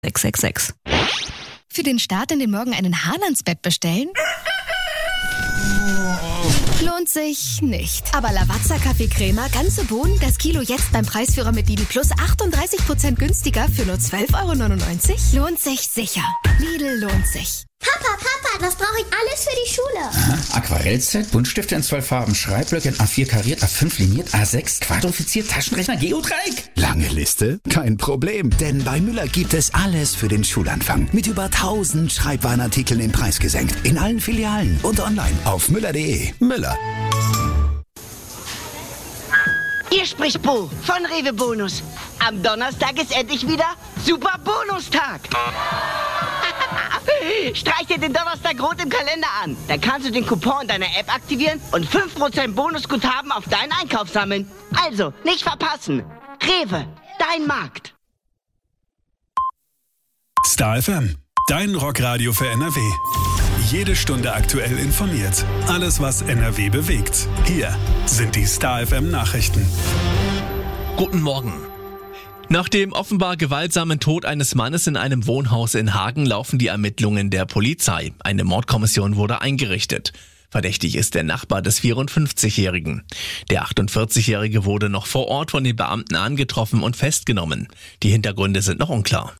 666. Für den Start in den Morgen einen Hahn ans Bett bestellen? Lohnt sich nicht. Aber Lavazza Kaffeecrema, ganze Bohnen, das Kilo jetzt beim Preisführer mit Lidl Plus 38% günstiger für nur 12,99 €? Lohnt sich sicher. Lidl lohnt sich. Papa, das brauche ich alles für die Schule. Aha. Aquarellset, Buntstifte in 12 Farben, Schreibblöcke in A4 kariert, A5 liniert, A6 quadrifiziert, Taschenrechner, Geodreieck. Lange Liste? Kein Problem, denn bei Müller gibt es alles für den Schulanfang. Mit über 1000 Schreibwarenartikeln im Preis gesenkt. In allen Filialen und online auf müller.de. Müller. Hier spricht Bo von Rewe Bonus. Am Donnerstag ist endlich wieder Super Bonustag. Streich dir den Donnerstag rot im Kalender an. Dann kannst du den Coupon in deiner App aktivieren und 5% Bonusguthaben auf deinen Einkauf sammeln. Also, nicht verpassen. Rewe, dein Markt. Star FM, dein Rockradio für NRW. Jede Stunde aktuell informiert. Alles, was NRW bewegt. Hier sind die Star FM Nachrichten. Guten Morgen. Nach dem offenbar gewaltsamen Tod eines Mannes in einem Wohnhaus in Hagen laufen die Ermittlungen der Polizei. Eine Mordkommission wurde eingerichtet. Verdächtig ist der Nachbar des 54-Jährigen. Der 48-Jährige wurde noch vor Ort von den Beamten angetroffen und festgenommen. Die Hintergründe sind noch unklar.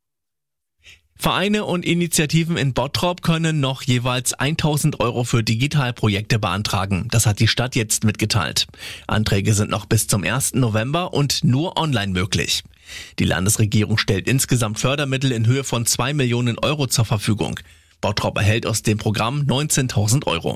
Vereine und Initiativen in Bottrop können noch jeweils 1.000 € für Digitalprojekte beantragen. Das hat die Stadt jetzt mitgeteilt. Anträge sind noch bis zum 1. November und nur online möglich. Die Landesregierung stellt insgesamt Fördermittel in Höhe von 2 Millionen € zur Verfügung. Bottrop erhält aus dem Programm 19.000 €.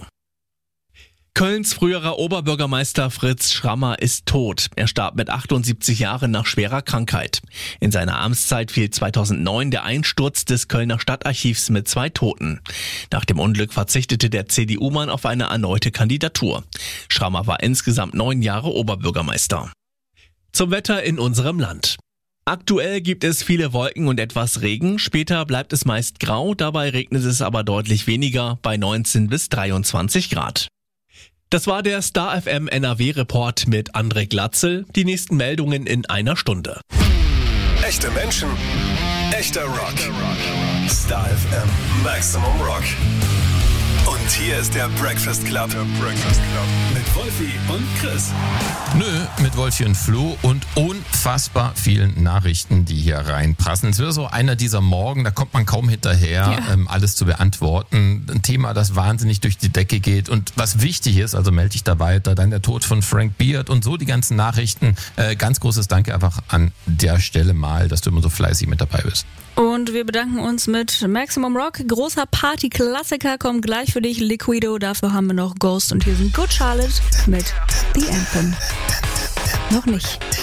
Kölns früherer Oberbürgermeister Fritz Schrammer ist tot. Er starb mit 78 Jahren nach schwerer Krankheit. In seiner Amtszeit fiel 2009 der Einsturz des Kölner Stadtarchivs mit 2 Toten. Nach dem Unglück verzichtete der CDU-Mann auf eine erneute Kandidatur. Schrammer war insgesamt 9 Jahre Oberbürgermeister. Zum Wetter in unserem Land. Aktuell gibt es viele Wolken und etwas Regen. Später bleibt es meist grau, dabei regnet es aber deutlich weniger bei 19 bis 23 Grad. Das war der Star FM NRW-Report mit André Glatzel. Die nächsten Meldungen in einer Stunde. Echte Menschen, echter Rock. Star FM Maximum Rock. Und hier ist der Breakfast Club. Mit Wolfi und Chris. Mit Wolfi und Flo und unfassbar vielen Nachrichten, die hier reinpassen. Es wird so einer dieser Morgen, da kommt man kaum hinterher, alles zu beantworten. Ein Thema, das wahnsinnig durch die Decke geht und was wichtig ist, also melde dich da weiter. Dann der Tod von Frank Beard und so die ganzen Nachrichten. Ganz großes Danke einfach an der Stelle mal, dass du immer so fleißig mit dabei bist. Und wir bedanken uns mit Maximum Rock. Großer Party-Klassiker kommt gleich für dich, Liquido. Dafür haben wir noch Ghost und hier sind Good Charlotte mit The Anthem. Noch nicht.